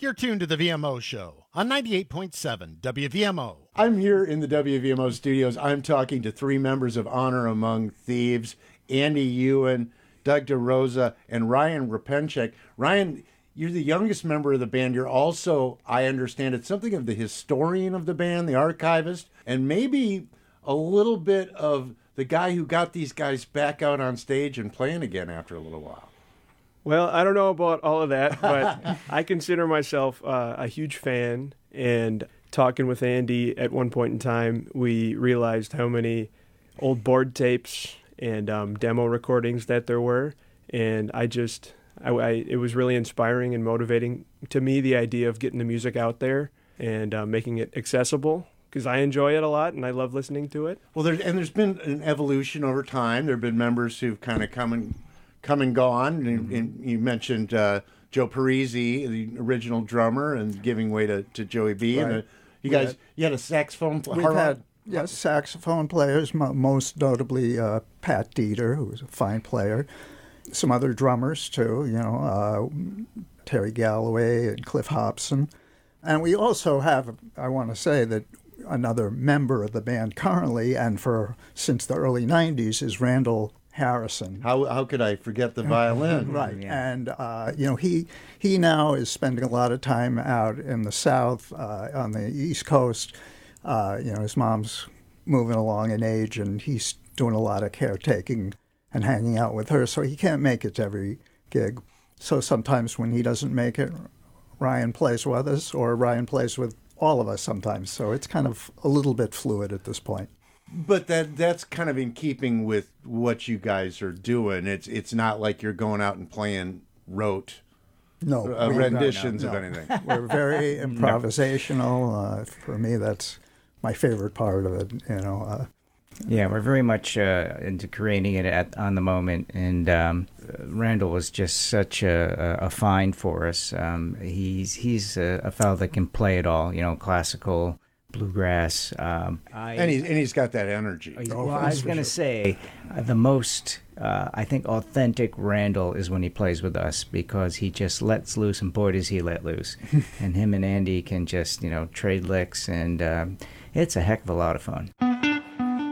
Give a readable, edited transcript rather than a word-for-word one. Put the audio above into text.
You're tuned to the VMO Show on 98.7 WVMO. I'm here in the WVMO studios. I'm talking to three members of Honor Among Thieves, Andy Ewan, Doug DeRosa, and Ryan Repenchek. Ryan, you're the youngest member of the band. You're also, I understand it, something of the historian of the band, the archivist, and maybe a little bit of the guy who got these guys back out on stage and playing again after a little while. Well, I don't know about all of that, but I consider myself a huge fan. And talking with Andy at one point in time, we realized how many old board tapes and demo recordings that there were. And it was really inspiring and motivating to me, the idea of getting the music out there and making it accessible, because I enjoy it a lot and I love listening to it. Well, there's been an evolution over time. There have been members who've kind of come and gone. And you mentioned Joe Parisi, the original drummer, and giving way to Joey B. Right. And you had a saxophone player. We've had saxophone players, most notably Pat Dieter, who was a fine player. Some other drummers, too, Terry Galloway and Cliff Hobson. And we also have, I want to say, that another member of the band currently, and since the early 90s, is Randall Harrison. How could I forget the violin? Right. Yeah. And, he now is spending a lot of time out in the South, on the East Coast. His mom's moving along in age, and he's doing a lot of caretaking and hanging out with her, so he can't make it to every gig. So sometimes when he doesn't make it, Ryan plays with us, or Ryan plays with all of us sometimes. So it's kind of a little bit fluid at this point. But that's kind of in keeping with what you guys are doing. It's not like you're going out and playing rote renditions of anything. We're very improvisational. For me, that's my favorite part of it. Yeah, we're very much into creating it on the moment, and Randall was just such a find for us. He's a fellow that can play it all, classical, bluegrass. And he's got that energy. Well, I was going to say, the most, I think, authentic Randall is when he plays with us, because he just lets loose, and boy, does he let loose. And him and Andy can just, trade licks, and it's a heck of a lot of fun.